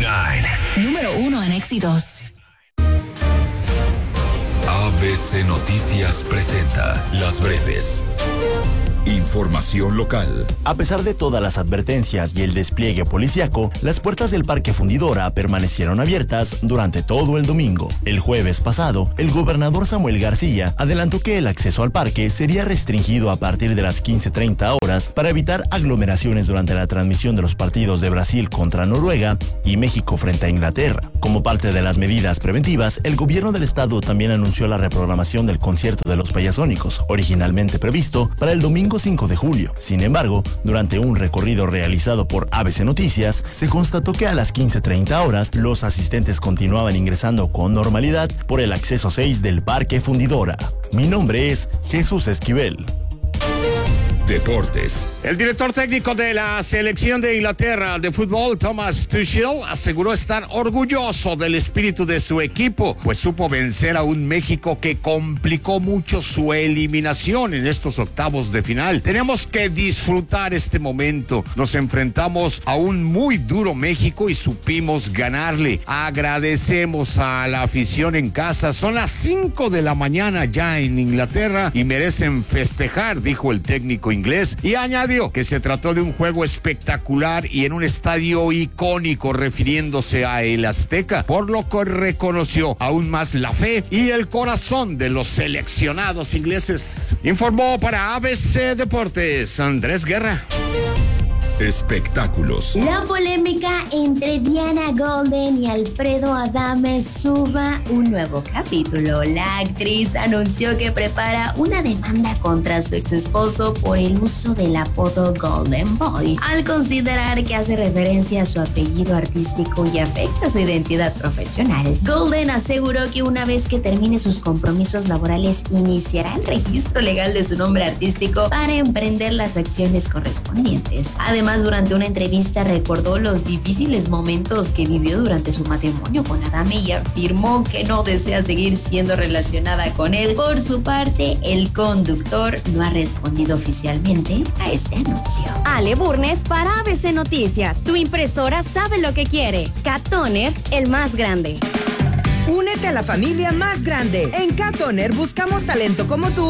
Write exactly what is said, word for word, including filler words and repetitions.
nueve. Número uno en éxitos. A B C Noticias presenta Las Breves. Información local. A pesar de todas las advertencias y el despliegue policíaco, las puertas del Parque Fundidora permanecieron abiertas durante todo el domingo. El jueves pasado, el gobernador Samuel García adelantó que el acceso al parque sería restringido a partir de las quince treinta horas para evitar aglomeraciones durante la transmisión de los partidos de Brasil contra Noruega y México frente a Inglaterra. Como parte de las medidas preventivas, el gobierno del estado también anunció la reprogramación del concierto de los Payasónicos, originalmente previsto para el domingo cinco de julio. Sin embargo, durante un recorrido realizado por A B C Noticias, se constató que a las quince treinta horas los asistentes continuaban ingresando con normalidad por el acceso seis del Parque Fundidora. Mi nombre es Jesús Esquivel. Deportes. El director técnico de la selección de Inglaterra de fútbol, Thomas Tuchel, aseguró estar orgulloso del espíritu de su equipo, pues supo vencer a un México que complicó mucho su eliminación en estos octavos de final. Tenemos que disfrutar este momento. Nos enfrentamos a un muy duro México y supimos ganarle. Agradecemos a la afición en casa. Son las cinco de la mañana ya en Inglaterra y merecen festejar, dijo el técnico inglés, y añadió que se trató de un juego espectacular y en un estadio icónico, refiriéndose a el Azteca, por lo que reconoció aún más la fe y el corazón de los seleccionados ingleses. Informó para A B C Deportes Andrés Guerra. Espectáculos. La polémica entre Diana Golden y Alfredo Adame suma un nuevo capítulo. La actriz anunció que prepara una demanda contra su exesposo por el uso del apodo Golden Boy, al considerar que hace referencia a su apellido artístico y afecta su identidad profesional. Golden aseguró que una vez que termine sus compromisos laborales iniciará el registro legal de su nombre artístico para emprender las acciones correspondientes. Además, durante una entrevista recordó los difíciles momentos que vivió durante su matrimonio con Adame y afirmó que no desea seguir siendo relacionada con él. Por su parte, el conductor no ha respondido oficialmente a este anuncio. Ale Burnes para A B C Noticias. Tu impresora sabe lo que quiere. Cat-Toner, el más grande. Únete a la familia más grande. En Cat-Toner buscamos talento como tú